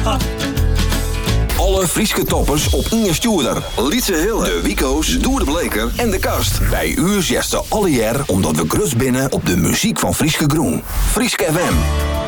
Alle Frieske toppers op Inge Stuurder, Lietse Hille, de Wico's, Doer de Bleker en de Kast. Bij u zesde alle jaar omdat we grus binnen op de muziek van Frieske Groen. Frieske FM.